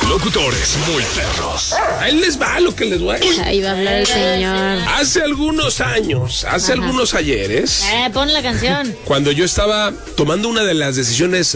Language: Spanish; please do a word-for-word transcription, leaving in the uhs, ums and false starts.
Locutores muy perros. Ahí les va lo que les voy a decir. Ahí va a hablar el señor. Hace algunos años, hace Ajá. algunos ayeres. Eh, pon la canción. Cuando yo estaba tomando una de las decisiones